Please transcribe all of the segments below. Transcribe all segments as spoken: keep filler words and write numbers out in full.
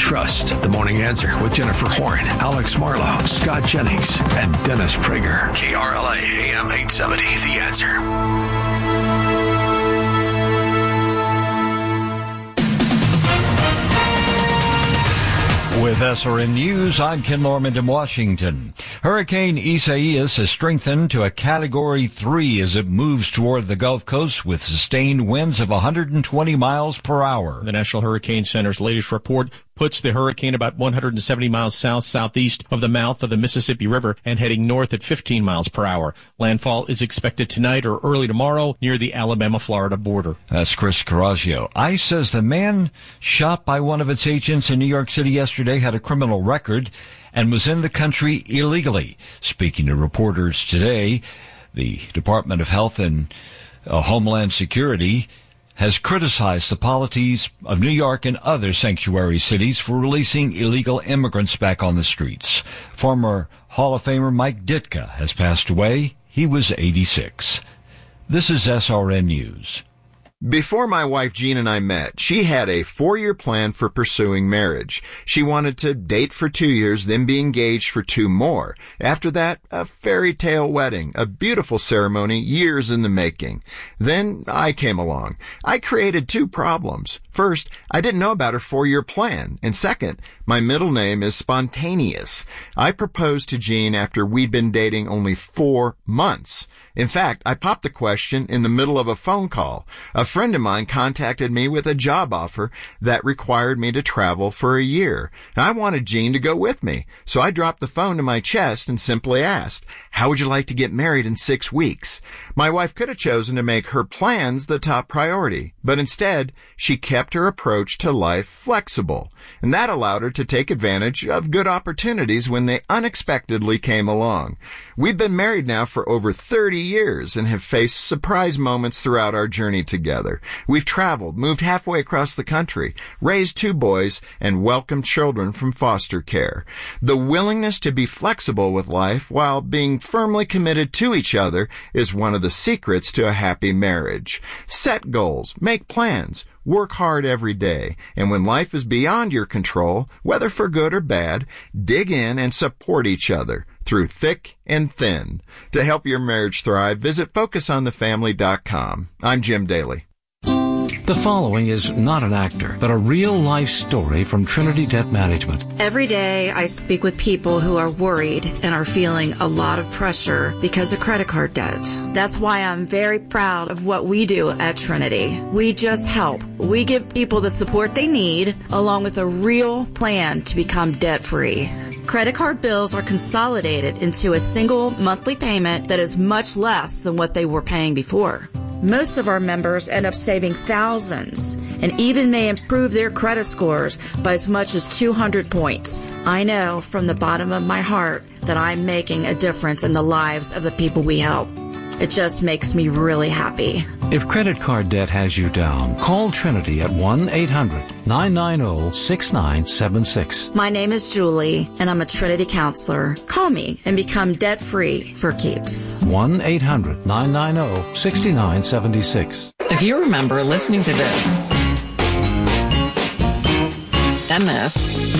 trust. The Morning Answer with Jennifer Horn, Alex Marlowe, Scott Jennings, and Dennis Prager. K R L A A M eight seventy, The Answer. With S R N News, I'm Ken Lorman in Washington. Hurricane Isaias has strengthened to a Category three as it moves toward the Gulf Coast with sustained winds of one hundred twenty miles per hour. The National Hurricane Center's latest report puts the hurricane about one hundred seventy miles south-southeast of the mouth of the Mississippi River and heading north at fifteen miles per hour. Landfall is expected tonight or early tomorrow near the Alabama-Florida border. That's Chris Carraggio. ICE says the man shot by one of its agents in New York City yesterday had a criminal record and was in the country illegally. Speaking to reporters today, the Department of Health and uh, Homeland Security has criticized the policies of New York and other sanctuary cities for releasing illegal immigrants back on the streets. Former Hall of Famer Mike Ditka has passed away. He was eighty-six. This is S R N News. Before my wife Jean and I met, she had a four-year plan for pursuing marriage. She wanted to date for two years, then be engaged for two more. After that, a fairy tale wedding, a beautiful ceremony, years in the making. Then I came along. I created two problems. First, I didn't know about her four-year plan. And second, my middle name is Spontaneous. I proposed to Jean after we'd been dating only four months. In fact, I popped the question in the middle of a phone call. A friend of mine contacted me with a job offer that required me to travel for a year. I wanted Jean to go with me, so I dropped the phone to my chest and simply asked, "How would you like to get married in six weeks?" My wife could have chosen to make her plans the top priority, but instead, she kept her approach to life flexible, and that allowed her to take advantage of good opportunities when they unexpectedly came along. We've been married now for over thirty years and have faced surprise moments throughout our journey together. We've traveled, moved halfway across the country, raised two boys, and welcomed children from foster care. The willingness to be flexible with life while being firmly committed to each other is one of the secrets to a happy marriage. Set goals, make plans, work hard every day, and when life is beyond your control, whether for good or bad, dig in and support each other through thick and thin. To help your marriage thrive, visit focus on the family dot com. I'm Jim Daly. The following is not an actor, but a real-life story from Trinity Debt Management. Every day I speak with people who are worried and are feeling a lot of pressure because of credit card debt. That's why I'm very proud of what we do at Trinity. We just help. We give people the support they need, along with a real plan to become debt-free. Credit card bills are consolidated into a single monthly payment that is much less than what they were paying before. Most of our members end up saving thousands and even may improve their credit scores by as much as two hundred points. I know from the bottom of my heart that I'm making a difference in the lives of the people we help. It just makes me really happy. If credit card debt has you down, call Trinity at one eight hundred nine nine zero six nine seven six. My name is Julie, and I'm a Trinity counselor. Call me and become debt-free for keeps. one eight hundred nine nine zero six nine seven six. If you remember listening to this, and this,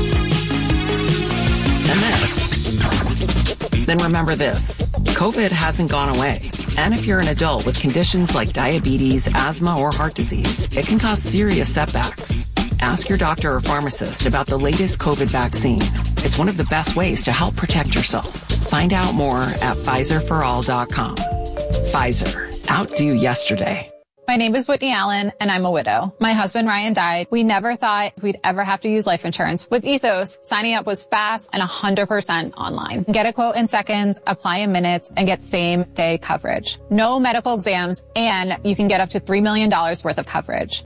and this, then remember this. COVID hasn't gone away. And if you're an adult with conditions like diabetes, asthma, or heart disease, it can cause serious setbacks. Ask your doctor or pharmacist about the latest COVID vaccine. It's one of the best ways to help protect yourself. Find out more at Pfizer for all dot com. Pfizer. Outdo yesterday. My name is Whitney Allen, and I'm a widow. My husband, Ryan, died. We never thought we'd ever have to use life insurance. With Ethos, signing up was fast and one hundred percent online. Get a quote in seconds, apply in minutes, and get same-day coverage. No medical exams, and you can get up to three million dollars worth of coverage.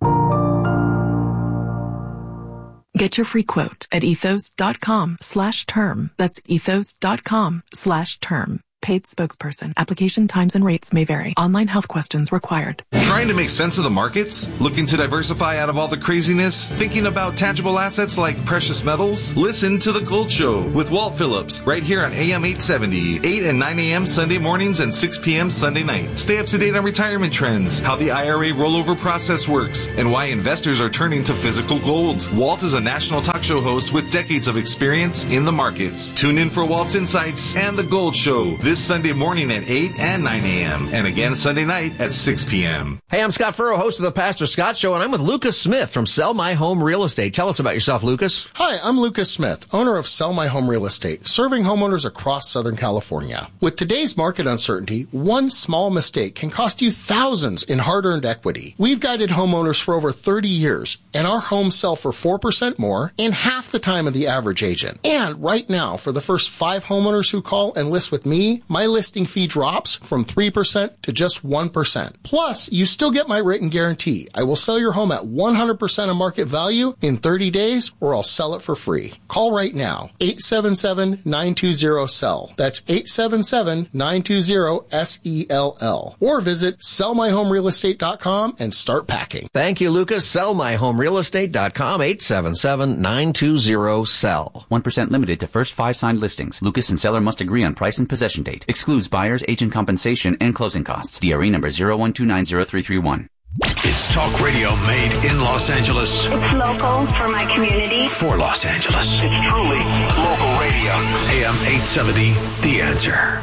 Get your free quote at ethos.com slash term. That's ethos.com slash term. Paid spokesperson. Application times and rates may vary. Online health questions required. Trying to make sense of the markets? Looking to diversify out of all the craziness? Thinking about tangible assets like precious metals? Listen to The Gold Show with Walt Phillips right here on A M eight seventy, eight and nine a.m. Sunday mornings and six p.m. Sunday night. Stay up to date on retirement trends, how the I R A rollover process works, and why investors are turning to physical gold. Walt is a national talk show host with decades of experience in the markets. Tune in for Walt's Insights and The Gold Show this Sunday morning at eight and nine a.m. and again Sunday night at six p.m. Hey, I'm Scott Furrow, host of the Pastor Scott Show, and I'm with Lucas Smith from Sell My Home Real Estate. Tell us about yourself, Lucas. Hi, I'm Lucas Smith, owner of Sell My Home Real Estate, serving homeowners across Southern California. With today's market uncertainty, one small mistake can cost you thousands in hard-earned equity. We've guided homeowners for over thirty years, and our homes sell for four percent more in half the time of the average agent. And right now, for the first five homeowners who call and list with me, my listing fee drops from three percent to just one percent. Plus, you still get my written guarantee. I will sell your home at one hundred percent of market value in thirty days, or I'll sell it for free. Call right now, eight seven seven, nine two zero, S E L L. That's eight seven seven, nine two zero, S E L L. Or visit sell my home real estate dot com and start packing. Thank you, Lucas. sell my home real estate dot com, eight seven seven, nine two zero, S E L. one percent limited to first five signed listings. Lucas and seller must agree on price and possession date. Excludes buyer's agent compensation and closing costs. D R E number zero one two nine zero three three one. It's talk radio made in Los Angeles. It's local for my community. For Los Angeles. It's truly local radio. A M eight seventy, The Answer.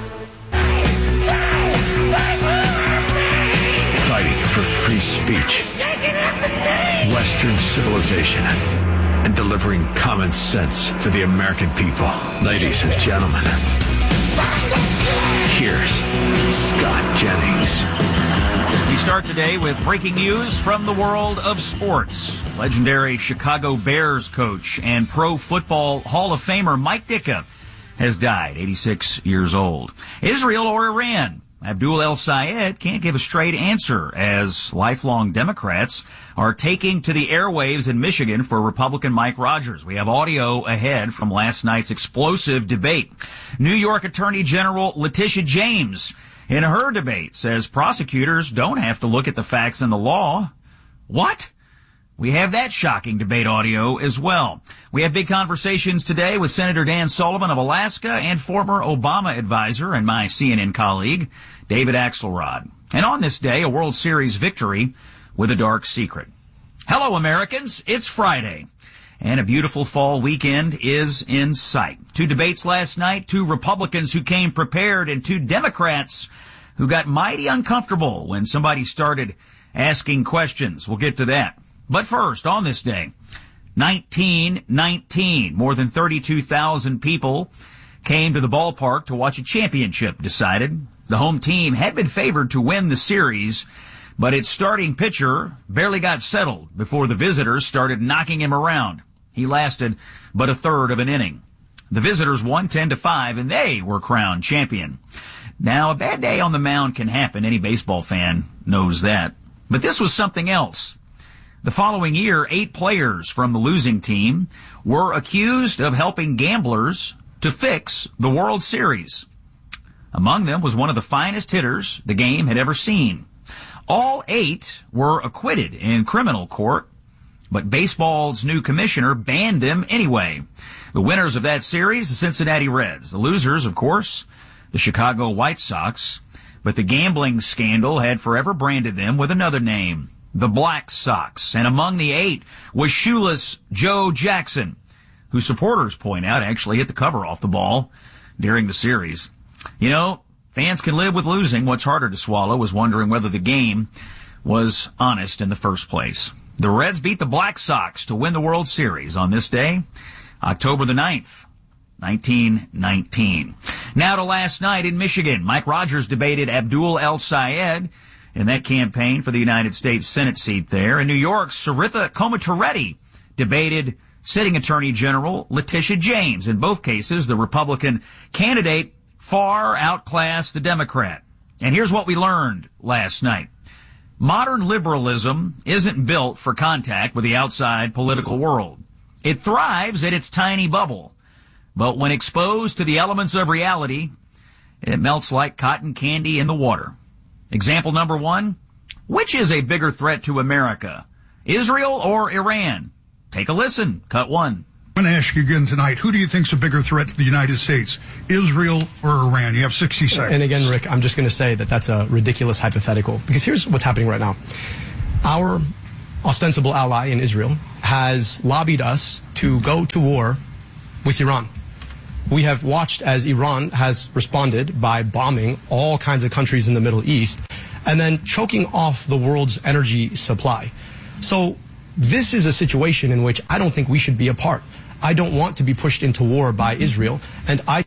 Fighting for free speech, Western civilization, and delivering common sense for the American people. Ladies and gentlemen, here's Scott Jennings. We start today with breaking news from the world of sports. Legendary Chicago Bears coach and Pro Football Hall of Famer Mike Ditka has died, eighty-six years old. Israel or Iran? Abdul El-Sayed can't give a straight answer as lifelong Democrats are taking to the airwaves in Michigan for Republican Mike Rogers. We have audio ahead from last night's explosive debate. New York Attorney General Letitia James, in her debate, says prosecutors don't have to look at the facts and the law. What? We have that shocking debate audio as well. We have big conversations today with Senator Dan Sullivan of Alaska and former Obama advisor and my C N N colleague, David Axelrod. And on this day, a World Series victory with a dark secret. Hello, Americans. It's Friday, and a beautiful fall weekend is in sight. Two debates last night, two Republicans who came prepared, and two Democrats who got mighty uncomfortable when somebody started asking questions. We'll get to that. But first, on this day, nineteen nineteen, more than thirty-two thousand people came to the ballpark to watch a championship decided. The home team had been favored to win the series, but its starting pitcher barely got settled before the visitors started knocking him around. He lasted but a third of an inning. The visitors won ten to five, and they were crowned champion. Now, a bad day on the mound can happen. Any baseball fan knows that. But this was something else. The following year, eight players from the losing team were accused of helping gamblers to fix the World Series. Among them was one of the finest hitters the game had ever seen. All eight were acquitted in criminal court, but baseball's new commissioner banned them anyway. The winners of that series, the Cincinnati Reds. The losers, of course, the Chicago White Sox. But the gambling scandal had forever branded them with another name, the Black Sox. And among the eight was shoeless Joe Jackson, who supporters point out actually hit the cover off the ball during the series. You know, fans can live with losing. What's harder to swallow was wondering whether the game was honest in the first place. The Reds beat the Black Sox to win the World Series on this day, October the ninth, nineteen nineteen. Now to last night in Michigan. Mike Rogers debated Abdul El-Sayed in that campaign for the United States Senate seat there. In New York, Saritha Komatoretti debated sitting Attorney General Letitia James. In both cases, the Republican candidate far outclassed the Democrat. And here's what we learned last night. Modern liberalism isn't built for contact with the outside political world. It thrives at its tiny bubble. But when exposed to the elements of reality, It melts like cotton candy in the water. Example number one, which is a bigger threat to America, Israel or Iran? Take a listen. Cut one. I'm going to ask you again tonight, who do you think is a bigger threat to the United States, Israel or Iran? You have sixty seconds. And again, Rick, I'm just going to say that that's a ridiculous hypothetical, because here's what's happening right now. Our ostensible ally in Israel has lobbied us to go to war with Iran. We have watched as Iran has responded by bombing all kinds of countries in the Middle East and then choking off the world's energy supply. So this is a situation in which I don't think we should be a part. I don't want to be pushed into war by Israel, and I...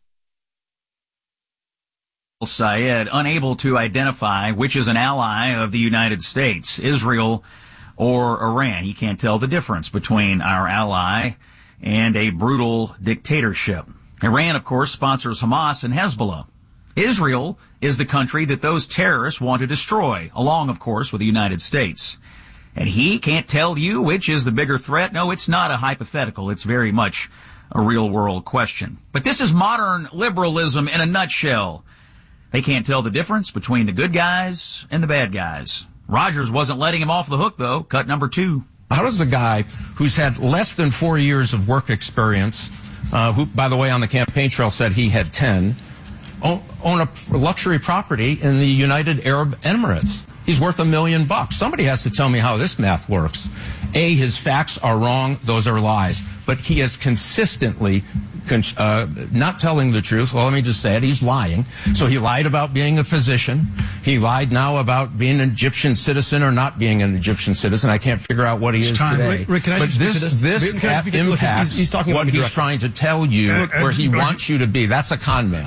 Sayed, unable to identify which is an ally of the United States, Israel or Iran. He can't tell the difference between our ally and a brutal dictatorship. Iran, of course, sponsors Hamas and Hezbollah. Israel is the country that those terrorists want to destroy, along, of course, with the United States. And he can't tell you which is the bigger threat. No, it's not a hypothetical. It's very much a real-world question. But this is modern liberalism in a nutshell. They can't tell the difference between the good guys and the bad guys. Rogers wasn't letting him off the hook, though. Cut number two. How does a guy who's had less than four years of work experience, uh, who, by the way, on the campaign trail said he had ten, own, own a luxury property in the United Arab Emirates? He's worth a million bucks. Somebody has to tell me how this math works. A, his facts are wrong. Those are lies. But he is consistently uh, not telling the truth. Well, let me just say it. He's lying. So he lied about being a physician. He lied now about being an Egyptian citizen or not being an Egyptian citizen. I can't figure out what he is today. Rick, Rick, can I but just this, speak to this? this Can I speak to- look, impacts he's- he's talking about what me he's directly. trying to tell you, Look, where he look, wants you to be. That's a con man.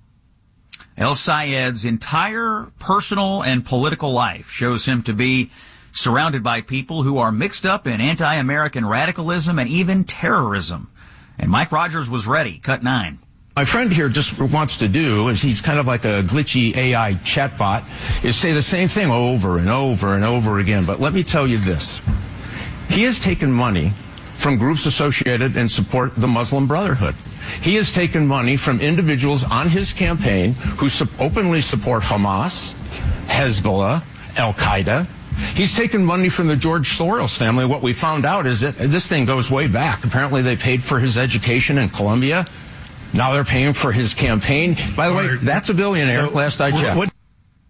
El Sayed's entire personal and political life shows him to be surrounded by people who are mixed up in anti-American radicalism and even terrorism. And Mike Rogers was ready. Cut nine. My friend here just wants to do is he's kind of like a glitchy A I chatbot, is say the same thing over and over and over again. But let me tell you this. He has taken money from groups associated and support the Muslim Brotherhood. He has taken money from individuals on his campaign who su- openly support Hamas, Hezbollah, Al-Qaeda. He's taken money from the George Soros family. What we found out is that this thing goes way back. Apparently they paid for his education in Columbia. Now they're paying for his campaign. By the way, that's a billionaire, So, last I checked. what-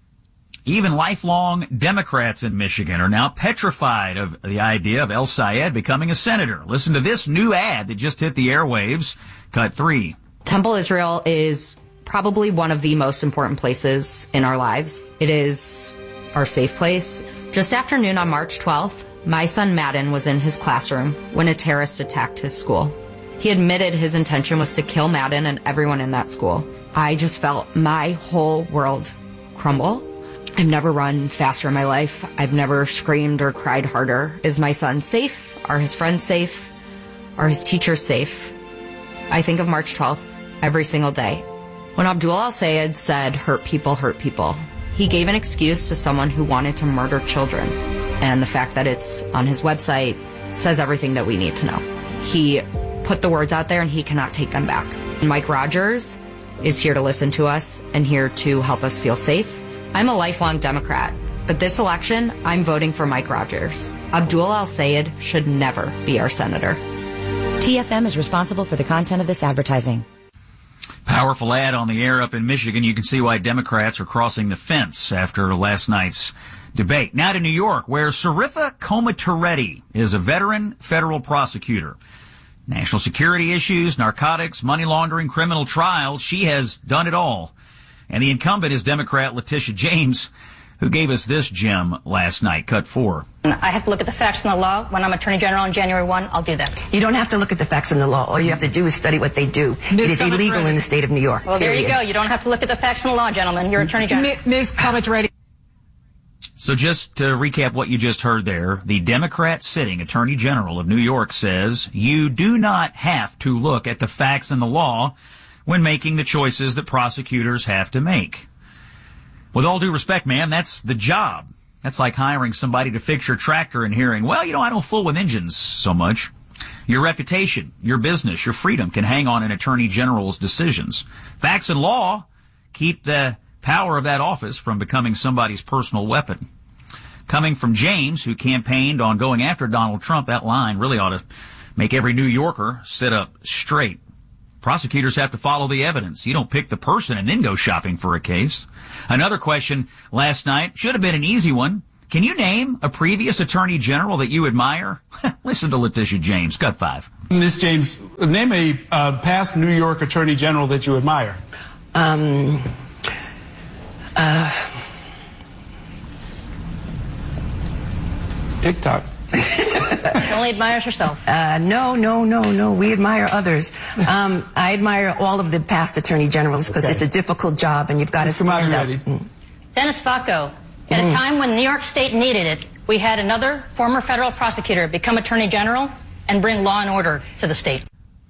Even lifelong Democrats in Michigan are now petrified of the idea of El Sayed becoming a senator. Listen to this new ad that just hit the airwaves. Cut three. Temple Israel is probably one of the most important places in our lives. It is our safe place. Just after noon on March twelfth, my son Madden was in his classroom when a terrorist attacked his school. He admitted his intention was to kill Madden and everyone in that school. I just felt my whole world crumble. I've never run faster in my life. I've never screamed or cried harder. Is my son safe? Are his friends safe? Are his teachers safe? I think of March twelfth every single day. When Abdul Al-Sayed said, hurt people, hurt people, he gave an excuse to someone who wanted to murder children. And the fact that it's on his website says everything that we need to know. He put the words out there and he cannot take them back. Mike Rogers is here to listen to us and here to help us feel safe. I'm a lifelong Democrat, but this election, I'm voting for Mike Rogers. Abdul Al-Sayed should never be our senator. T F M is responsible for the content of this advertising. Powerful ad on the air up in Michigan. You can see why Democrats are crossing the fence after last night's debate. Now to New York, where Saritha Komatareddy is a veteran federal prosecutor. National security issues, narcotics, money laundering, criminal trials. She has done it all. And the incumbent is Democrat Letitia James, who gave us this gem last night. Cut four. I have to look at the facts and the law. When I'm Attorney General on January first, I'll do that. You don't have to look at the facts and the law. All you have to do is study what they do. It is illegal in the state of New York. Well, there you period. go. You don't have to look at the facts and the law, gentlemen. You're Attorney General. Miz Komatareddy. So just to recap what you just heard there, the Democrat sitting Attorney General of New York says you do not have to look at the facts and the law when making the choices that prosecutors have to make. With all due respect, man, that's the job. That's like hiring somebody to fix your tractor and hearing, well, you know, I don't fool with engines so much. Your reputation, your business, your freedom can hang on an attorney general's decisions. Facts and law keep the power of that office from becoming somebody's personal weapon. Coming from James, who campaigned on going after Donald Trump, that line really ought to make every New Yorker sit up straight. Prosecutors have to follow the evidence. You don't pick the person and then go shopping for a case. Another question last night should have been an easy one. Can you name a previous attorney general that you admire? Listen to Letitia James. Cut five. Miz James, name a uh, past New York attorney general that you admire. Um, uh, TikTok. She only admires herself. Uh, no, no, no, no. We admire others. Um, I admire all of the past attorney generals because okay. it's a difficult job and you've got to stand up. Mm. Dennis Facco. At mm. a time when New York State needed it, we had another former federal prosecutor become attorney general and bring law and order to the state.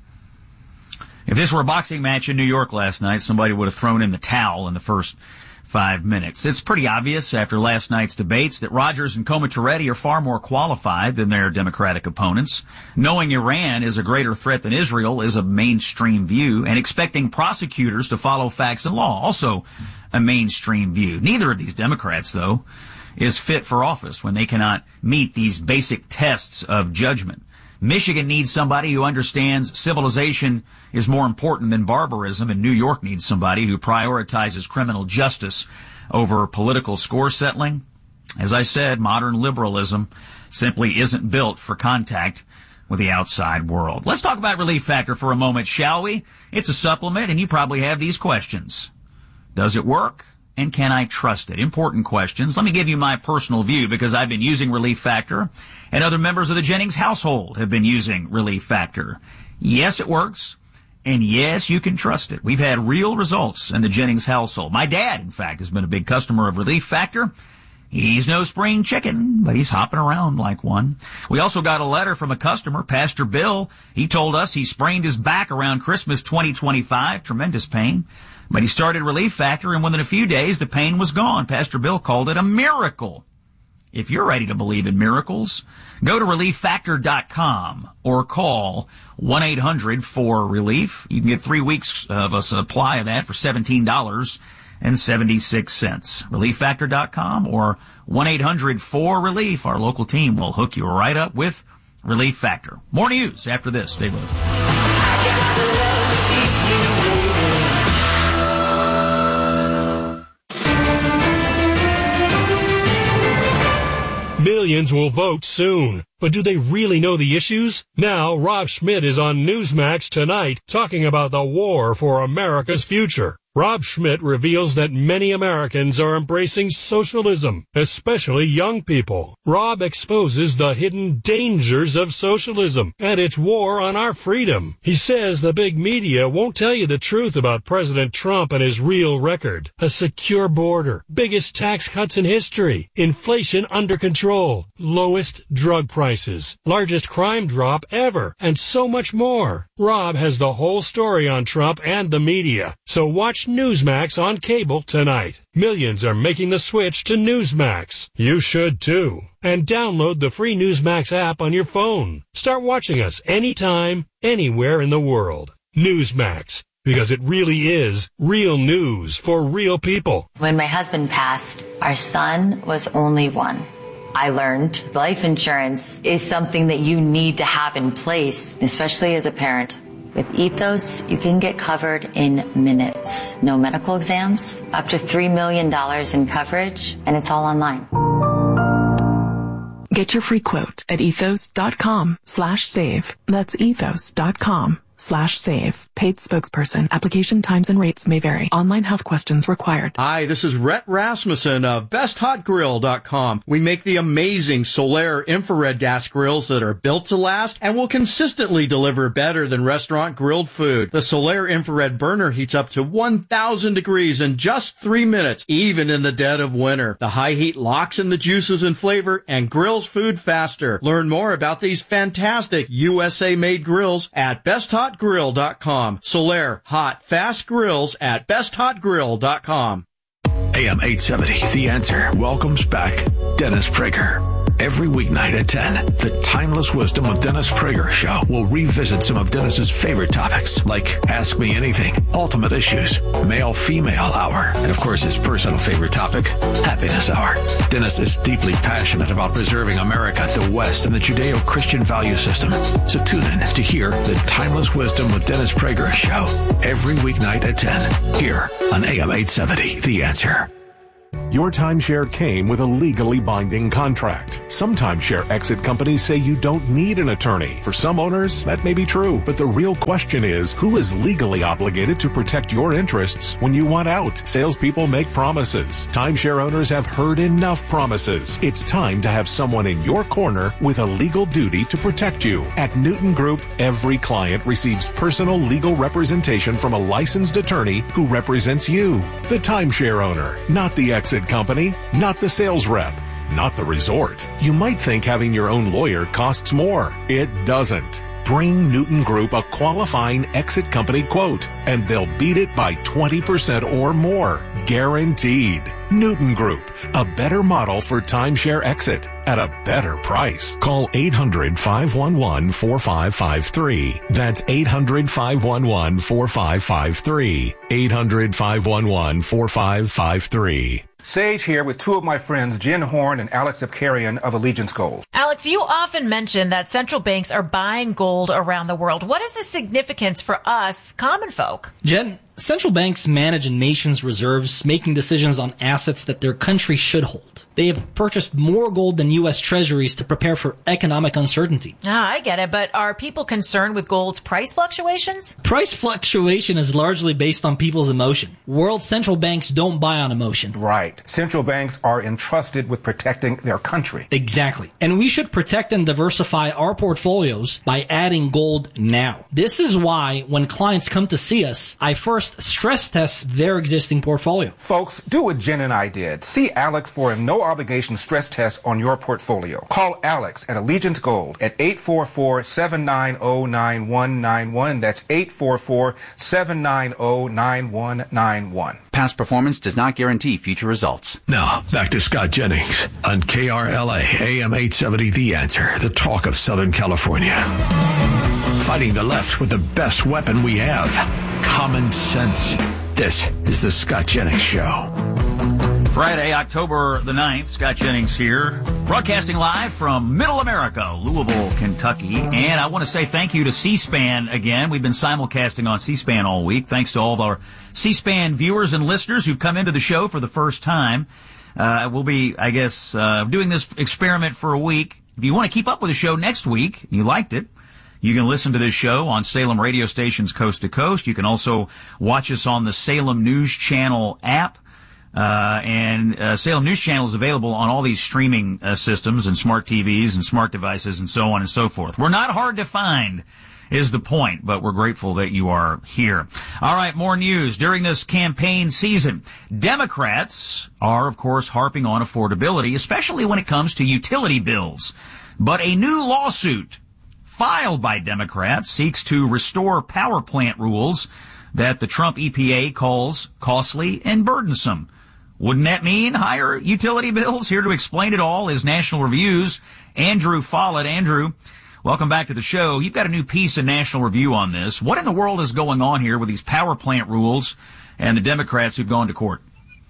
If this were a boxing match in New York last night, somebody would have thrown in the towel in the first five minutes. It's pretty obvious after last night's debates that Rogers and Comatoretti are far more qualified than their Democratic opponents. Knowing Iran is a greater threat than Israel is a mainstream view, and expecting prosecutors to follow facts and law, also a mainstream view. Neither of these Democrats, though, is fit for office when they cannot meet these basic tests of judgment. Michigan needs somebody who understands civilization is more important than barbarism, and New York needs somebody who prioritizes criminal justice over political score settling. As I said, modern liberalism simply isn't built for contact with the outside world. Let's talk about Relief Factor for a moment, shall we? It's a supplement, and you probably have these questions. Does it work? And can I trust it? Important questions. Let me give you my personal view because I've been using Relief Factor and other members of the Jennings household have been using Relief Factor. Yes, it works. And yes, you can trust it. We've had real results in the Jennings household. My dad, in fact, has been a big customer of Relief Factor. He's no spring chicken, but he's hopping around like one. We also got a letter from a customer, Pastor Bill. He told us he sprained his back around Christmas twenty twenty-five. Tremendous pain. But he started Relief Factor, and within a few days, the pain was gone. Pastor Bill called it a miracle. If you're ready to believe in miracles, go to relief factor dot com or call one eight hundred four relief. You can get three weeks of a supply of that for seventeen dollars and seventy-six cents. relief factor dot com or one eight hundred four relief. Our local team will hook you right up with Relief Factor. More news after this. Stay with us. Millions will vote soon. But do they really know the issues? Now, Rob Schmidt is on Newsmax tonight talking about the war for America's future. Rob Schmidt reveals that many Americans are embracing socialism, especially young people. Rob exposes the hidden dangers of socialism and its war on our freedom. He says the big media won't tell you the truth about President Trump and his real record. A secure border, biggest tax cuts in history, inflation under control, lowest drug prices, largest crime drop ever, and so much more. Rob has the whole story on Trump and the media. So watch Newsmax on cable tonight. Millions are making the switch to Newsmax. You should too. And download the free Newsmax app on your phone. Start watching us anytime, anywhere in the world. Newsmax, because it really is real news for real people. When my husband passed, our son was only one. I learned life insurance is something that you need to have in place, especially as a parent. With Ethos, you can get covered in minutes. No medical exams, up to three million dollars in coverage, and it's all online. Get your free quote at ethos.com slash save. That's ethos.com slash save. Paid spokesperson. Application times and rates may vary. Online health questions required. Hi, this is Rhett Rasmussen of best hot grill dot com. We make the amazing Solaire infrared gas grills that are built to last and will consistently deliver better than restaurant grilled food. The Solaire infrared burner heats up to one thousand degrees in just three minutes, even in the dead of winter. The high heat locks in the juices and flavor and grills food faster. Learn more about these fantastic U S A-made grills at best hot grill dot com. Solaire, hot, fast grills at best hot grill dot com. A M eight seventy, The Answer welcomes back Dennis Prager. Every weeknight at ten, the Timeless Wisdom with Dennis Prager show will revisit some of Dennis's favorite topics, like Ask Me Anything, Ultimate Issues, Male-Female Hour, and of course his personal favorite topic, Happiness Hour. Dennis is deeply passionate about preserving America, the West, and the Judeo-Christian value system. So tune in to hear the Timeless Wisdom with Dennis Prager show every weeknight at ten, here on A M eight seventy, The Answer. Your timeshare came with a legally binding contract. Some timeshare exit companies say you don't need an attorney. For some owners, that may be true. But the real question is, who is legally obligated to protect your interests when you want out? Salespeople make promises. Timeshare owners have heard enough promises. It's time to have someone in your corner with a legal duty to protect you. At Newton Group, every client receives personal legal representation from a licensed attorney who represents you, the timeshare owner, not the exit company, not the sales rep, not the resort. You might think having your own lawyer costs more. It doesn't. Bring Newton Group a qualifying exit company quote, and they'll beat it by twenty percent or more. Guaranteed. Newton Group, a better model for timeshare exit at a better price. Call eight hundred, five one one, four five five three. That's eight hundred, five one one, four five five three. eight hundred, five one one, four five five three. Sage here with two of my friends, Jen Horn and Alex Abkarian of Allegiance Gold. Alex, you often mention that central banks are buying gold around the world. What is the significance for us, common folk? Jen, central banks manage a nation's reserves, making decisions on assets that their country should hold. They have purchased more gold than U S treasuries to prepare for economic uncertainty. Ah, I get it, but are people concerned with gold's price fluctuations? Price fluctuation is largely based on people's emotion. World central banks don't buy on emotion. Right. Central banks are entrusted with protecting their country. Exactly. And we should protect and diversify our portfolios by adding gold now. This is why when clients come to see us, I first stress test their existing portfolio. Folks, do what Jen and I did. See Alex for a no-obligation stress test on your portfolio. Call Alex at Allegiance Gold at eight four four, seven nine zero, nine one nine one. That's eight four four, seven nine zero, nine one nine one. Past performance does not guarantee future results. Now, back to Scott Jennings on K R L A, A M eight seventy, The Answer, the talk of Southern California. Fighting the left with the best weapon we have, common sense. This is the Scott Jennings Show. Friday, October the ninth, Scott Jennings here, broadcasting live from Middle America, Louisville, Kentucky. And I want to say thank you to C-SPAN again. We've been simulcasting on C-SPAN all week. Thanks to all of our C-SPAN viewers and listeners who've come into the show for the first time. Uh, we'll be, I guess, uh, doing this experiment for a week. If you want to keep up with the show next week, and you liked it, you can listen to this show on Salem radio stations coast to coast. You can also watch us on the Salem News Channel app. Uh, and uh, Salem News Channel is available on all these streaming uh, systems and smart T Vs and smart devices and so on and so forth. We're not hard to find, is the point, but we're grateful that you are here. All right, more news. During this campaign season, Democrats are, of course, harping on affordability, especially when it comes to utility bills. But a new lawsuit filed by Democrats seeks to restore power plant rules that the Trump E P A calls costly and burdensome. Wouldn't that mean higher utility bills? Here to explain it all is National Review's Andrew Follett. Andrew, welcome back to the show. You've got a new piece in National Review on this. What in the world is going on here with these power plant rules and the Democrats who've gone to court?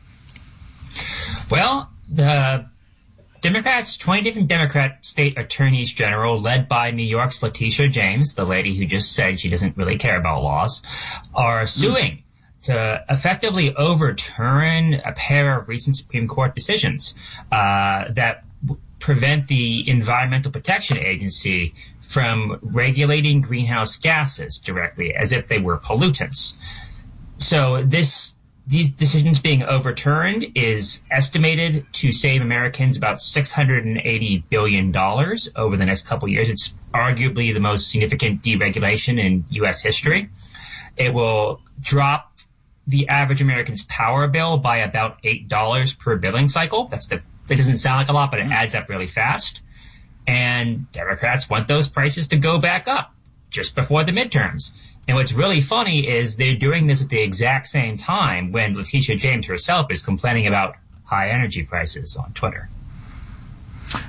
Well, the Democrats, twenty different Democrat state attorneys general, led by New York's Letitia James, the lady who just said she doesn't really care about laws, are suing mm. to effectively overturn a pair of recent Supreme Court decisions uh, that w- prevent the Environmental Protection Agency from regulating greenhouse gases directly as if they were pollutants. So this These decisions being overturned is estimated to save Americans about six hundred eighty billion dollars over the next couple of years. It's arguably the most significant deregulation in U S history. It will drop the average American's power bill by about eight dollars per billing cycle. That's the, that doesn't sound like a lot, but it adds up really fast. And Democrats want those prices to go back up just before the midterms. And what's really funny is they're doing this at the exact same time when Letitia James herself is complaining about high energy prices on Twitter.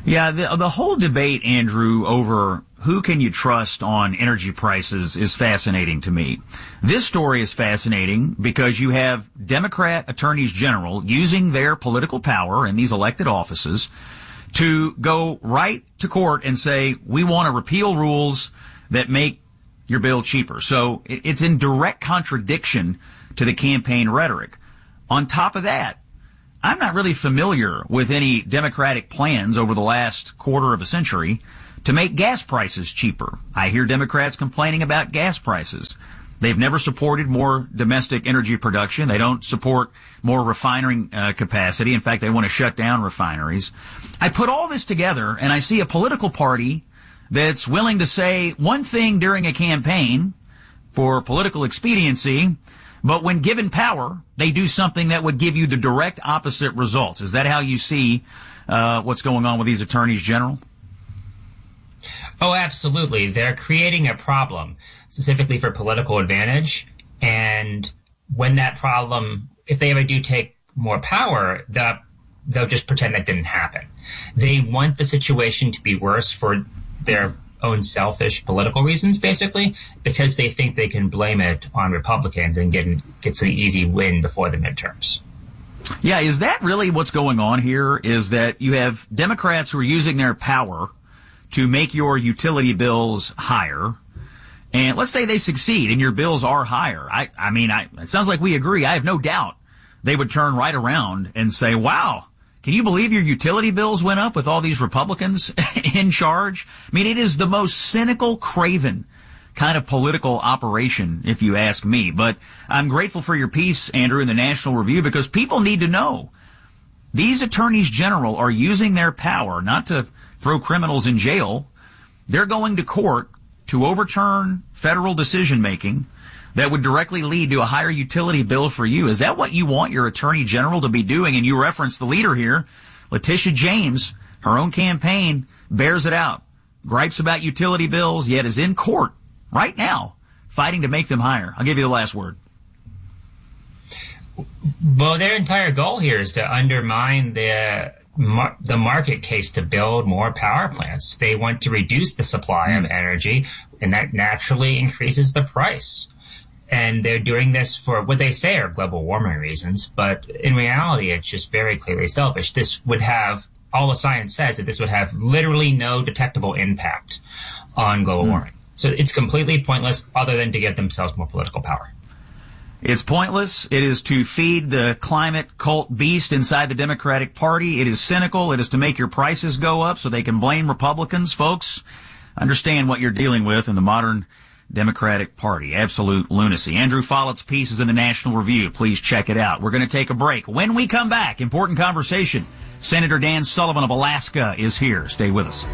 Yeah, the, the whole debate, Andrew, over who can you trust on energy prices is fascinating to me. This story is fascinating because you have Democrat attorneys general using their political power in these elected offices to go right to court and say, we want to repeal rules that make your bill cheaper. So it's in direct contradiction to the campaign rhetoric. On top of that, I'm not really familiar with any Democratic plans over the last quarter of a century to make gas prices cheaper. I hear Democrats complaining about gas prices. They've never supported more domestic energy production. They don't support more refining uh, capacity. In fact, they want to shut down refineries. I put all this together and I see a political party that's willing to say one thing during a campaign for political expediency, but when given power, they do something that would give you the direct opposite results. Is that how you see uh, what's going on with these attorneys general? Oh, absolutely. They're creating a problem specifically for political advantage. And when that problem, if they ever do take more power, the, they'll just pretend that didn't happen. They want the situation to be worse for their own selfish political reasons, basically, because they think they can blame it on Republicans and get, get some easy win before the midterms. Yeah, is that really what's going on here? Is that you have Democrats who are using their power to make your utility bills higher, and let's say they succeed and your bills are higher. I, I mean, I, it sounds like we agree. I have no doubt they would turn right around and say, wow, can you believe your utility bills went up with all these Republicans in charge? I mean, it is the most cynical, craven kind of political operation, if you ask me. But I'm grateful for your piece, Andrew, in the National Review, because people need to know these attorneys general are using their power not to throw criminals in jail. They're going to court to overturn federal decision-making that would directly lead to a higher utility bill for you. Is that what you want your attorney general to be doing? And you reference the leader here, Letitia James. Her own campaign bears it out. Gripes about utility bills, yet is in court right now fighting to make them higher. I'll give you the last word. Well, their entire goal here is to undermine the mar- the market case to build more power plants. They want to reduce the supply mm. of energy, and that naturally increases the price. And they're doing this for what they say are global warming reasons, but in reality, it's just very clearly selfish. This would have, all the science says that this would have literally no detectable impact on global mm. warming. So it's completely pointless other than to get themselves more political power. It's pointless. It is to feed the climate cult beast inside the Democratic Party. It is cynical. It is to make your prices go up so they can blame Republicans. Folks, understand what you're dealing with in the modern Democratic Party. Absolute lunacy. Andrew Follett's piece is in the National Review. Please check it out. We're going to take a break. When we come back, important conversation. Senator Dan Sullivan of Alaska is here. Stay with us.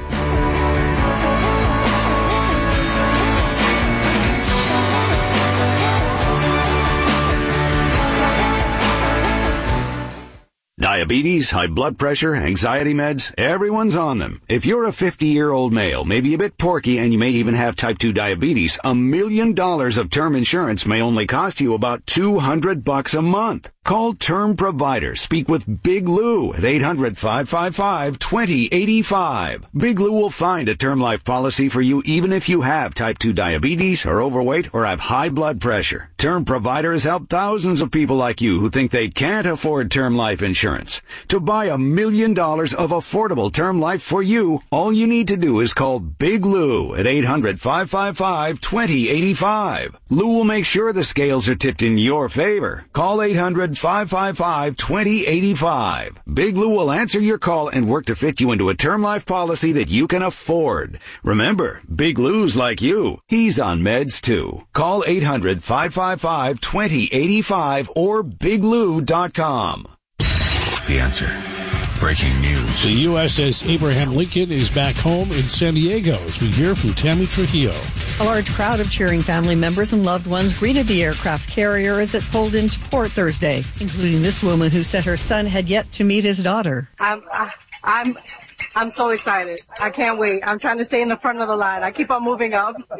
Diabetes, high blood pressure, anxiety meds, everyone's on them. If you're a fifty-year-old male, maybe a bit porky, and you may even have type two diabetes, a million dollars of term insurance may only cost you about two hundred bucks a month. Call Term Provider. Speak with Big Lou at eight hundred, five five five, two zero eight five. Big Lou will find a term life policy for you even if you have type two diabetes, are overweight, or have high blood pressure. Term Provider has helped thousands of people like you who think they can't afford term life insurance. To buy a million dollars of affordable term life for you, all you need to do is call Big Lou at eight hundred, five five five, two zero eight five. Lou will make sure the scales are tipped in your favor. Call eight hundred, five five five, two zero eight five. Big Lou will answer your call and work to fit you into a term life policy that you can afford. Remember, Big Lou's like you. He's on meds too. Call eight hundred, five five five, two zero eight five or big lou dot com. The Answer. Breaking news. The U S S Abraham Lincoln is back home in San Diego, as we hear from Tammy Trujillo. A large crowd of cheering family members and loved ones greeted the aircraft carrier as it pulled into port Thursday, including this woman who said her son had yet to meet his daughter. I'm, I'm, I'm so excited. I can't wait. I'm trying to stay in the front of the line. I keep on moving up.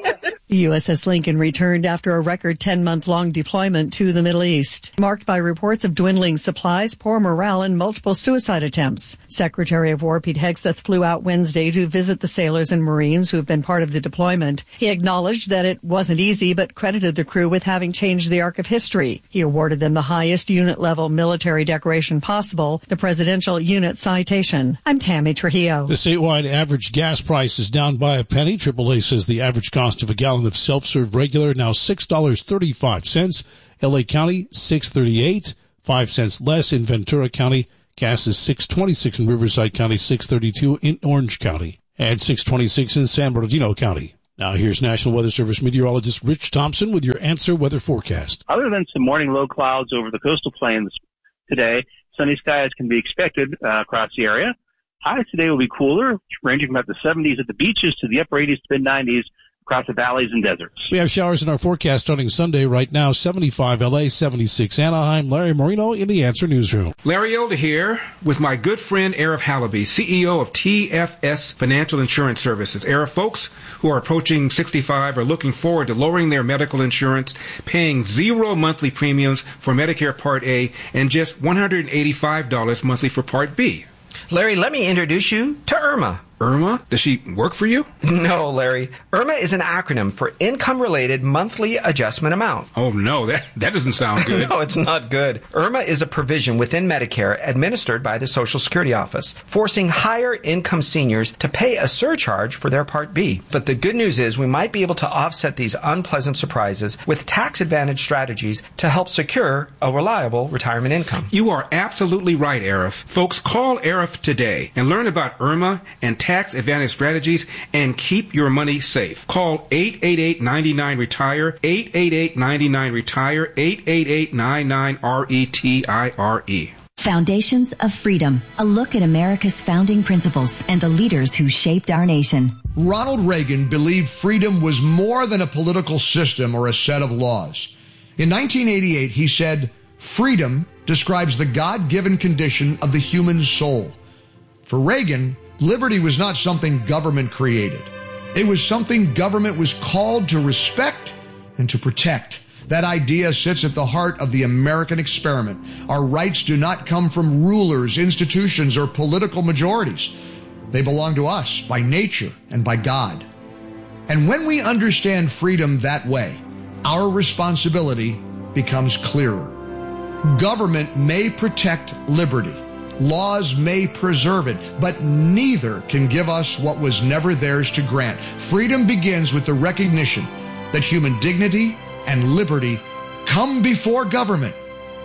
The U S S Lincoln returned after a record ten-month-long deployment to the Middle East, marked by reports of dwindling supplies, poor morale, and multiple suicide attempts. Secretary of War Pete Hegseth flew out Wednesday to visit the sailors and Marines who have been part of the deployment. He acknowledged that it wasn't easy, but credited the crew with having changed the arc of history. He awarded them the highest unit-level military decoration possible, the Presidential Unit Citation. I'm Tammy Trujillo. The statewide average gas price is down by a penny. triple A says the average cost of a gallon of self-serve regular now six dollars and thirty-five cents. L A County six dollars and thirty-eight cents, five cents less in Ventura County. Gas is six dollars and twenty-six cents in Riverside County, six dollars and thirty-two cents in Orange County, and six dollars and twenty-six cents in San Bernardino County. Now here's National Weather Service meteorologist Rich Thompson with your Answer Weather forecast. Other than some morning low clouds over the coastal plains today, sunny skies can be expected uh, across the area. Highs today will be cooler, ranging from about the seventies at the beaches to the upper eighties to mid-nineties across the valleys and deserts. We have showers in our forecast starting Sunday right now, seventy-five L A, seventy-six Anaheim. Larry Marino in the Answer Newsroom. Larry Elder here with my good friend Arif Halaby, C E O of T F S Financial Insurance Services. Arif, folks who are approaching sixty-five are looking forward to lowering their medical insurance, paying zero monthly premiums for Medicare Part A and just one hundred eighty-five dollars monthly for Part B. Larry, let me introduce you to IRMA. IRMA? Does she work for you? No, Larry. IRMA is an acronym for Income-Related Monthly Adjustment Amount. Oh, no, that, that doesn't sound good. No, it's not good. IRMA is a provision within Medicare administered by the Social Security Office, forcing higher-income seniors to pay a surcharge for their Part B. But the good news is we might be able to offset these unpleasant surprises with tax-advantage strategies to help secure a reliable retirement income. You are absolutely right, Arif. Folks, call Arif today and learn about IRMA and tax advantage strategies and keep your money safe. Call eight eight eight, nine nine, retire, eight eight eight, nine nine, retire, eight eight eight, nine nine, R E T I R E. Foundations of Freedom, a look at America's founding principles and the leaders who shaped our nation. Ronald Reagan believed freedom was more than a political system or a set of laws. In nineteen eighty-eight, he said, "Freedom describes the God-given condition of the human soul." For Reagan, liberty was not something government created. It was something government was called to respect and to protect. That idea sits at the heart of the American experiment. Our rights do not come from rulers, institutions, or political majorities. They belong to us by nature and by God. And when we understand freedom that way, our responsibility becomes clearer. Government may protect liberty. Laws may preserve it, but neither can give us what was never theirs to grant. Freedom begins with the recognition that human dignity and liberty come before government,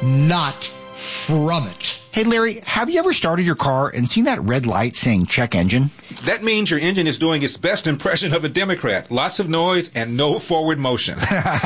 not from it. Hey, Larry, have you ever started your car and seen that red light saying check engine? That means your engine is doing its best impression of a Democrat. Lots of noise and no forward motion.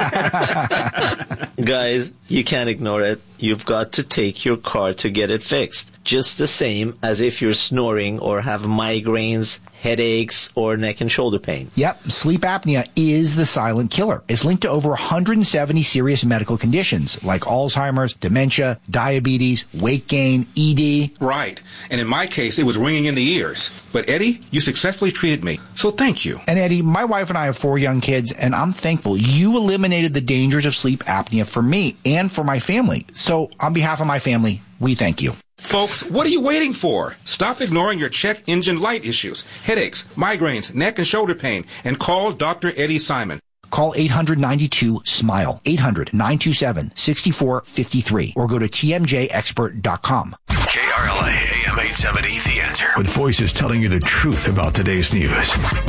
Guys, you can't ignore it. You've got to take your car to get it fixed. Just the same as if you're snoring or have migraines, headaches, or neck and shoulder pain. Yep, sleep apnea is the silent killer. It's linked to over one hundred seventy serious medical conditions like Alzheimer's, dementia, diabetes, weight gain, E D. Right. And in my case, it was ringing in the ears. But Eddie, you successfully treated me. So thank you. And Eddie, my wife and I have four young kids, and I'm thankful you eliminated the dangers of sleep apnea for me and for my family. So on behalf of my family, we thank you. Folks, what are you waiting for? Stop ignoring your check engine light issues, headaches, migraines, neck and shoulder pain, and call Doctor Eddie Simon. Call eight hundred, nine two, SMILE, eight hundred, nine two seven, six four five three, or go to T M J expert dot com. K R L A, A M eight seventy, The Answer. With voices telling you the truth about today's news.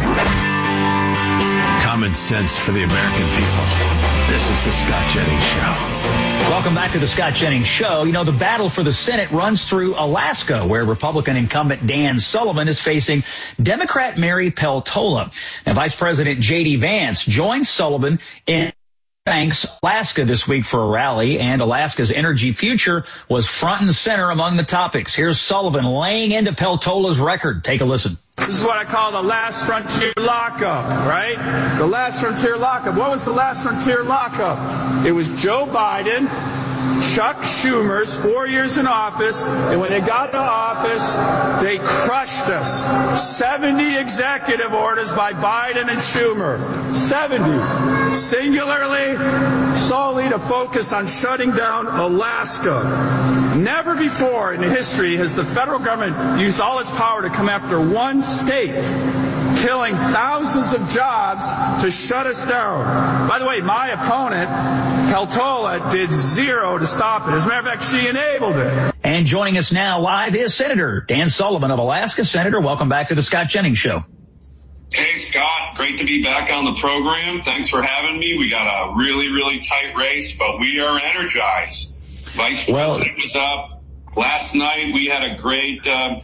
Common sense for the American people. This is the Scott Jennings Show. Welcome back to the Scott Jennings Show. You know, the battle for the Senate runs through Alaska, where Republican incumbent Dan Sullivan is facing Democrat Mary Peltola. Now, Vice President J D Vance joined Sullivan in Banks, Alaska this week for a rally, and Alaska's energy future was front and center among the topics. Here's Sullivan laying into Peltola's record. Take a listen. This is what I call the last frontier lockup, right? The last frontier lockup. What was the last frontier lockup? It was Joe Biden Chuck Schumer's four years in office, and when they got to office, they crushed us. seventy executive orders by Biden and Schumer. seventy. Singularly, solely to focus on shutting down Alaska. Never before in history has the federal government used all its power to come after one state, killing thousands of jobs to shut us down. By the way, my opponent, Peltola, did zero to stop it. As a matter of fact, she enabled it. And joining us now live is Senator Dan Sullivan of Alaska. Senator, welcome back to the Scott Jennings Show. Hey, Scott. Great to be back on the program. Thanks for having me. We got a really, really tight race, but we are energized. Vice well, President was up. Last night we had a great uh,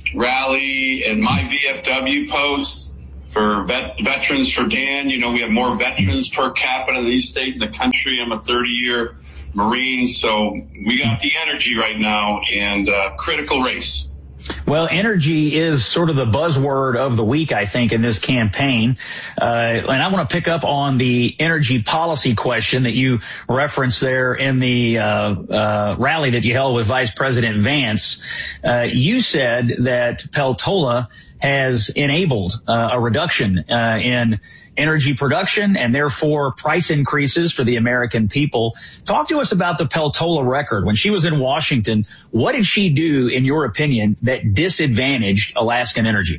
rally at my V F W post for vet, Veterans for Dan. You know, we have more veterans per capita in any state in the country. I'm a thirty-year Marine, so we got the energy right now, and uh, critical race. Well, energy is sort of the buzzword of the week, I think, in this campaign. Uh, and I want to pick up on the energy policy question that you referenced there in the uh, uh, rally that you held with Vice President Vance. Uh, you said that Peltola has enabled uh, a reduction uh, in energy production and therefore price increases for the American people. Talk to us about the Peltola record. When she was in Washington, what did she do, in your opinion, that disadvantaged Alaskan energy?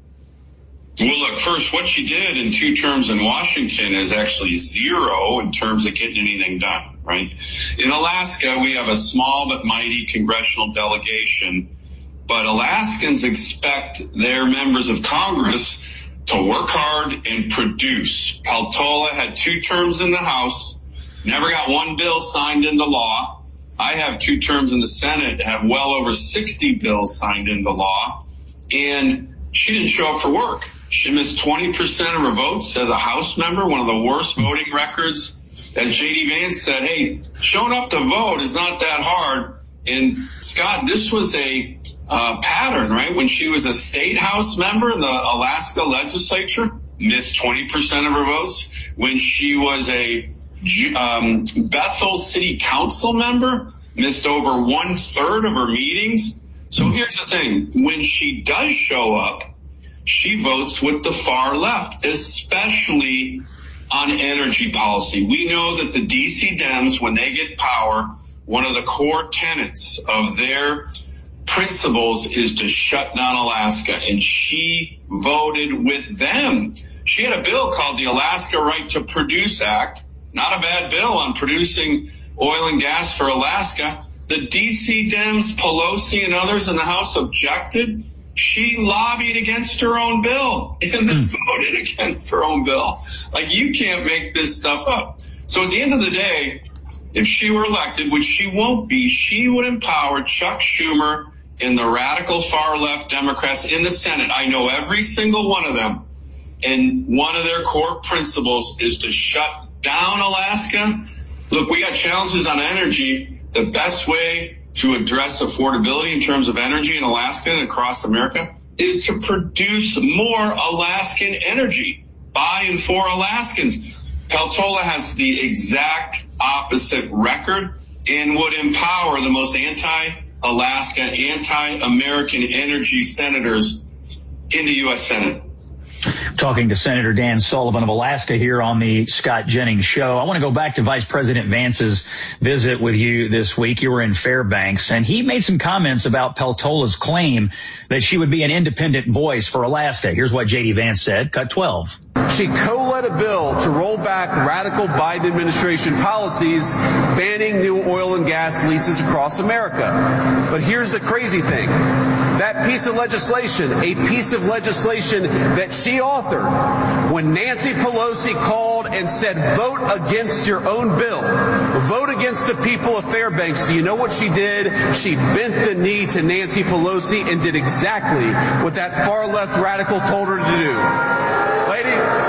Well, look, first, what she did in two terms in Washington is actually zero in terms of getting anything done, right? In Alaska, we have a small but mighty congressional delegation, but Alaskans expect their members of Congress to work hard and produce. Peltola had two terms in the House, never got one bill signed into law. I have two terms in the Senate, have well over sixty bills signed into law, and she didn't show up for work. She missed twenty percent of her votes as a House member, one of the worst voting records. As J D Vance said, hey, showing up to vote is not that hard. And Scott, this was a uh, pattern, right? When she was a state House member in the Alaska legislature, missed twenty percent of her votes. When she was a um, Bethel City Council member, missed over one third of her meetings. So here's the thing. When she does show up, she votes with the far left, especially on energy policy. We know that the D C Dems, when they get power, one of the core tenets of their principles is to shut down Alaska, and she voted with them. She had a bill called the Alaska Right to Produce Act, not a bad bill on producing oil and gas for Alaska. The D C Dems, Pelosi and others in the House objected. She lobbied against her own bill and then voted against her own bill. Like, you can't make this stuff up. So at the end of the day, if she were elected, which she won't be, she would empower Chuck Schumer and the radical far left Democrats in the Senate. I know every single one of them. And one of their core principles is to shut down Alaska. Look, we got challenges on energy. The best way to address affordability in terms of energy in Alaska and across America is to produce more Alaskan energy by and for Alaskans. Peltola has the exact opposite record and would empower the most anti-Alaska, anti-American energy senators in the U S Senate. Talking to Senator Dan Sullivan of Alaska here on the Scott Jennings Show. I want to go back to Vice President Vance's visit with you this week. You were in Fairbanks, and he made some comments about Peltola's claim that she would be an independent voice for Alaska. Here's what J D Vance said. Cut twelve. She co-led a bill to roll back radical Biden administration policies banning new oil and gas leases across America. But here's the crazy thing. That piece of legislation, a piece of legislation that she authored, when Nancy Pelosi called and said, vote against your own bill, vote against the people of Fairbanks. Do you know what she did? She bent the knee to Nancy Pelosi and did exactly what that far left radical told her to do. Lady,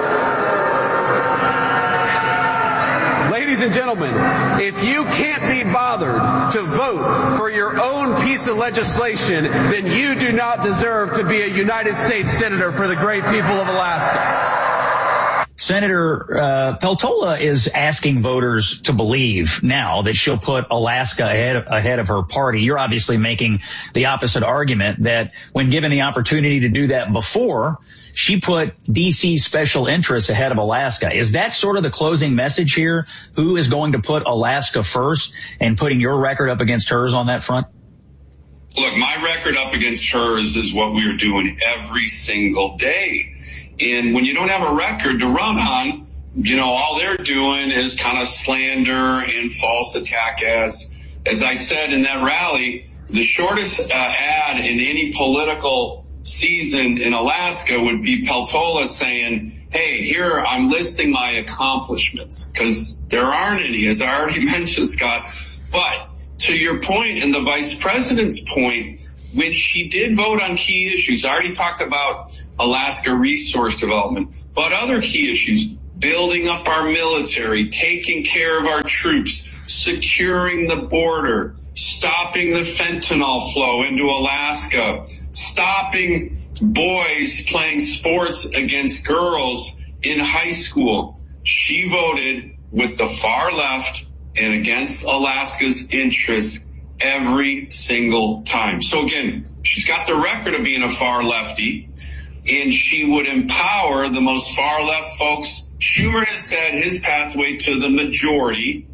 Ladies and gentlemen, if you can't be bothered to vote for your own piece of legislation, then you do not deserve to be a United States Senator for the great people of Alaska. Senator uh, Peltola is asking voters to believe now that she'll put Alaska ahead of, ahead of her party. You're obviously making the opposite argument that when given the opportunity to do that before, she put D C special interests ahead of Alaska. Is that sort of the closing message here? Who is going to put Alaska first and putting your record up against hers on that front? Look, my record up against hers is what we are doing every single day. And when you don't have a record to run on, you know, all they're doing is kind of slander and false attack ads. As I said in that rally, the shortest uh, ad in any political season in Alaska would be Peltola saying, hey, here I'm listing my accomplishments, because there aren't any, as I already mentioned, Scott. But to your point and the vice president's point, when she did vote on key issues, I already talked about Alaska resource development, but other key issues, building up our military, taking care of our troops, securing the border, stopping the fentanyl flow into Alaska, stopping boys playing sports against girls in high school. She voted with the far left and against Alaska's interests every single time. So again, she's got the record of being a far lefty, and she would empower the most far left folks. Schumer has said his pathway to the majority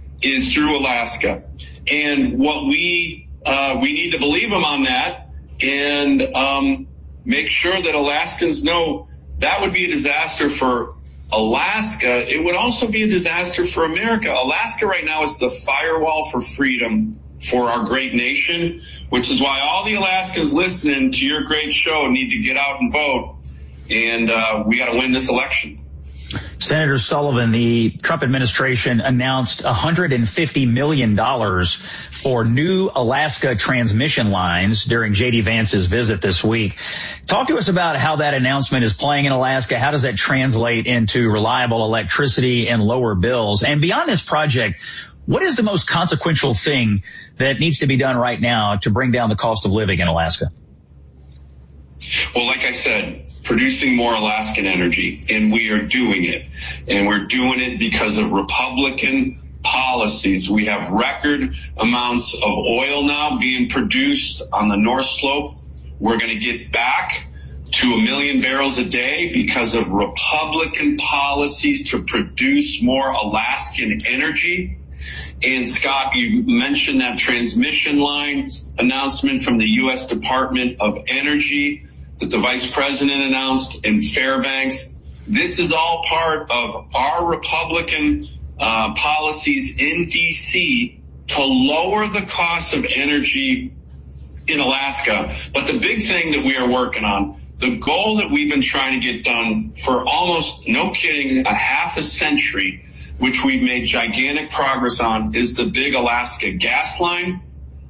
is through Alaska. And what we, uh, we need to believe him on that and, um, make sure that Alaskans know that would be a disaster for Alaska. It would also be a disaster for America. Alaska right now is the firewall for freedom for our great nation, which is why all the Alaskans listening to your great show need to get out and vote. And uh, we got to win this election. Senator Sullivan, the Trump administration announced one hundred fifty million dollars for new Alaska transmission lines during J D Vance's visit this week. Talk to us about how that announcement is playing in Alaska. How does that translate into reliable electricity and lower bills? And beyond this project, what is the most consequential thing that needs to be done right now to bring down the cost of living in Alaska? Well, like I said, producing more Alaskan energy, and we are doing it. And we're doing it because of Republican policies. We have record amounts of oil now being produced on the North Slope. We're going to get back to a million barrels a day because of Republican policies to produce more Alaskan energy. And Scott, you mentioned that transmission line announcement from the U S Department of Energy that the vice president announced in Fairbanks. This is all part of our Republican uh, policies in D C to lower the cost of energy in Alaska. But the big thing that we are working on, the goal that we've been trying to get done for almost, no kidding, a half a century, which we've made gigantic progress on, is the big Alaska gas line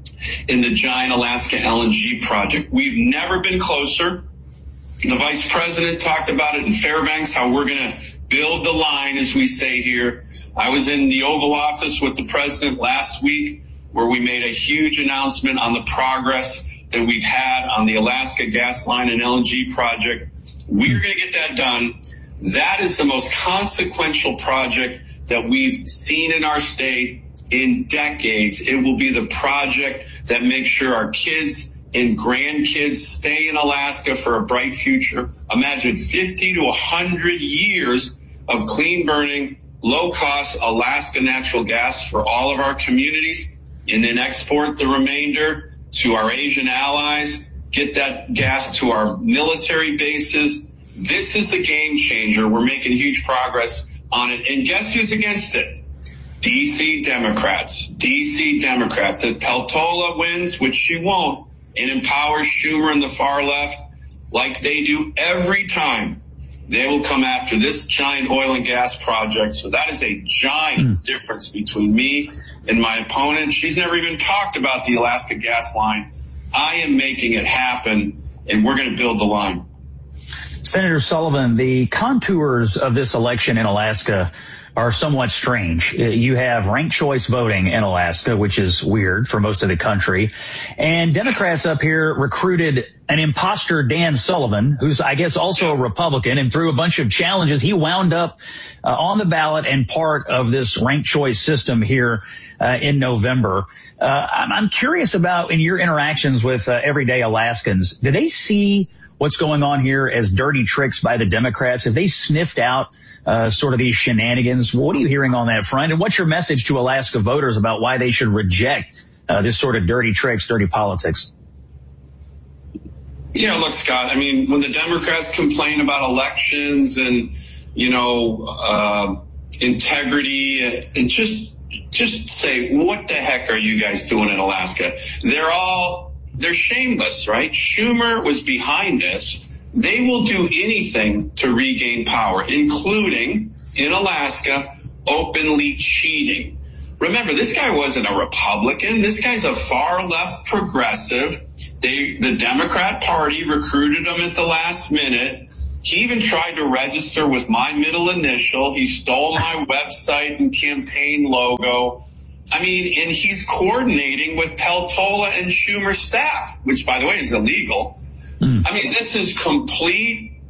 in the giant Alaska L N G project. We've never been closer. The vice president talked about it in Fairbanks, how we're going to build the line, as we say here. I was in the Oval Office with the president last week, where we made a huge announcement on the progress that we've had on the Alaska gas line and L N G project. We're going to get that done. That is the most consequential project that we've seen in our state in decades. It will be the project that makes sure our kids and grandkids stay in Alaska for a bright future. Imagine fifty to one hundred years of clean burning, low cost Alaska natural gas for all of our communities, and then export the remainder to our Asian allies, get that gas to our military bases. This is a game changer. We're making huge progress on it. And guess who's against it? D C Democrats. D C Democrats. If Peltola wins, which she won't, and empowers Schumer and the far left like they do every time, they will come after this giant oil and gas project. So that is a giant mm. difference between me and my opponent. She's never even talked about the Alaska gas line. I am making it happen, and we're going to build the line. Senator Sullivan, the contours of this election in Alaska are somewhat strange. You have ranked choice voting in Alaska, which is weird for most of the country. And Democrats up here recruited an imposter, Dan Sullivan, who's, I guess, also a Republican, and through a bunch of challenges, he wound up uh, on the ballot and part of this ranked choice system here uh, in November. Uh, I'm, I'm curious about, in your interactions with uh, everyday Alaskans, do they see what's going on here as dirty tricks by the Democrats? Have they sniffed out uh, sort of these shenanigans? What are you hearing on that front? And what's your message to Alaska voters about why they should reject uh, this sort of dirty tricks, dirty politics? Yeah, look, Scott, I mean, when the Democrats complain about elections and, you know, uh, integrity, and just, just say, what the heck are you guys doing in Alaska? They're all, they're shameless, right? Schumer was behind this. They will do anything to regain power, including in Alaska, openly cheating. Remember, this guy wasn't a Republican. This guy's a far left progressive. They, the Democrat Party recruited him at the last minute. He even tried to register with my middle initial. He stole my website and campaign logo. I mean, and he's coordinating with Peltola and Schumer's staff, which, by the way, is illegal. Mm. I mean, this is complete,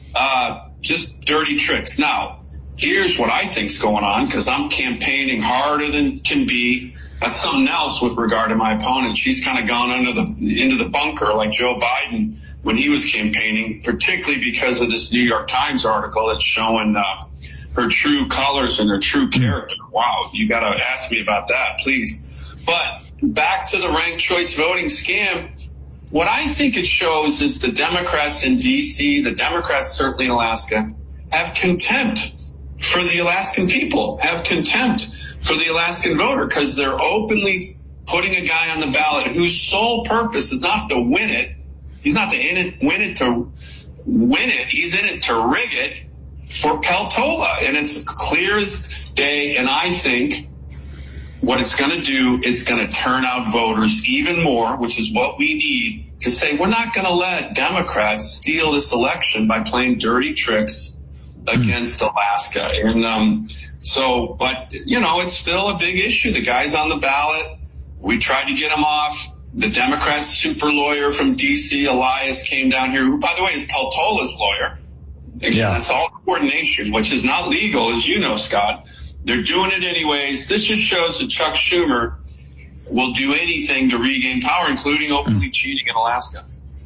uh, just dirty tricks. Now, here's what I think's going on, because I'm campaigning harder than can be. That's something else with regard to my opponent. She's kind of gone under the into the bunker like Joe Biden when he was campaigning, particularly because of this New York Times article that's showing uh, her true colors and her true character. Wow, you got to ask me about that, please. But back to the ranked choice voting scam. What I think it shows is the Democrats in D C, the Democrats certainly in Alaska, have contempt for the Alaskan people, have contempt for the Alaskan voter, because they're openly putting a guy on the ballot whose sole purpose is not to win it. He's not to in it, win it to win it. He's in it to rig it for Peltola. And it's clear as day. And I think what it's going to do, it's going to turn out voters even more, which is what we need to say, we're not going to let Democrats steal this election by playing dirty tricks against Alaska. And um, so, but, you know, it's still a big issue. The guy's on the ballot. We tried to get him off. The Democrat super lawyer from D C, Elias, came down here, who, by the way, is Peltola's lawyer. Again, yeah. That's all coordination, which is not legal, as you know, Scott. They're doing it anyways. This just shows that Chuck Schumer will do anything to regain power, including openly cheating in Alaska.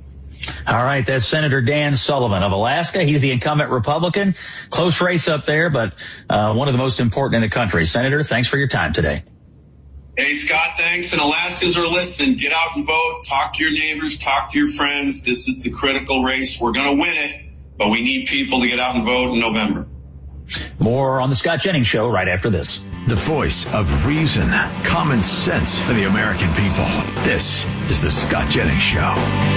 All right, that's Senator Dan Sullivan of Alaska. He's the incumbent Republican. Close race up there, but uh, one of the most important in the country. Senator, thanks for your time today. Hey, Scott, thanks. And Alaskans are listening. Get out and vote. Talk to your neighbors. Talk to your friends. This is the critical race. We're going to win it, but we need people to get out and vote in November. More on the Scott Jennings Show right after this. The voice of reason, common sense for the American people. This is the Scott Jennings Show.